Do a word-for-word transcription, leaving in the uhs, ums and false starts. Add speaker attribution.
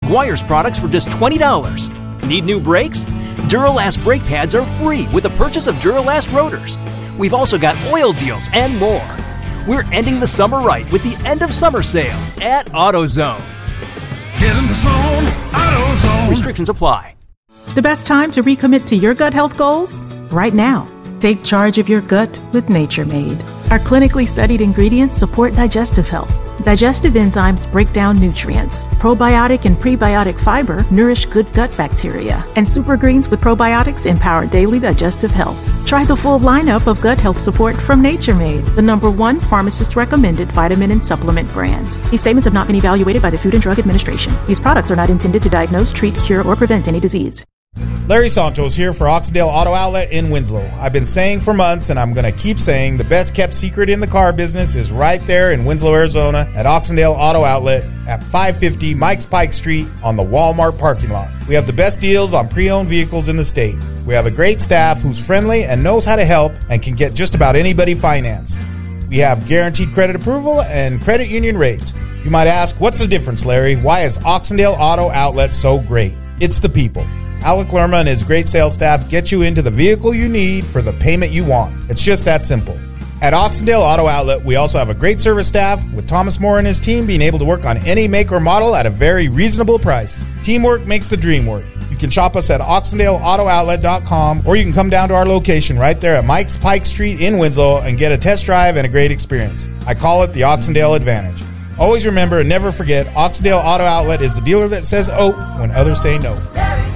Speaker 1: Guayer's products for just twenty dollars. Need new brakes? Duralast brake pads are free with the purchase of Duralast rotors. We've also got oil deals and more. We're ending the summer right with the end of summer sale at AutoZone.
Speaker 2: Get in the zone, AutoZone.
Speaker 1: Restrictions apply.
Speaker 3: The best time to recommit to your gut health goals? Right now. Take charge of your gut with Nature Made. Our clinically studied ingredients support digestive health. Digestive enzymes break down nutrients. Probiotic and prebiotic fiber nourish good gut bacteria. And super greens with probiotics empower daily digestive health. Try the full lineup of gut health support from Nature Made, the number one pharmacist-recommended vitamin and supplement brand. These statements have not been evaluated by the Food and Drug Administration. These products are not intended to diagnose, treat, cure, or prevent any disease.
Speaker 4: Larry Santos here for Oxendale Auto Outlet in Winslow. I've been saying for months, and I'm going to keep saying, the best kept secret in the car business is right there in Winslow, Arizona at Oxendale Auto Outlet at five fifty Mike's Pike Street on the Walmart parking lot. We have the best deals on pre-owned vehicles in the state. We have a great staff who's friendly and knows how to help and can get just about anybody financed. We have guaranteed credit approval and credit union rates. You might ask, what's the difference, Larry? Why is Oxendale Auto Outlet so great? It's the people. Alec Lerma and his great sales staff get you into the vehicle you need for the payment you want. It's just that simple. At Oxendale Auto Outlet, we also have a great service staff, with Thomas Moore and his team being able to work on any make or model at a very reasonable price. Teamwork makes the dream work. You can shop us at oxendale auto outlet dot com, or you can come down to our location right there at Mike's Pike Street in Winslow and get a test drive and a great experience. I call it the Oxendale Advantage. Always remember and never forget, Oxendale Auto Outlet is the dealer that says "oh" when others say no.